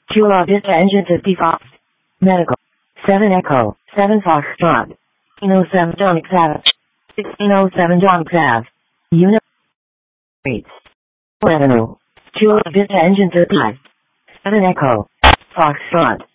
Chula Vista Engine 55. Medical. 7 Echo. 7 Foxtrot. 1607 Donix Ave. 1607 Donix Ave. Unit. Rates. Avenue. Chula Vista Engine 35. 7 Echo. Foxtrot.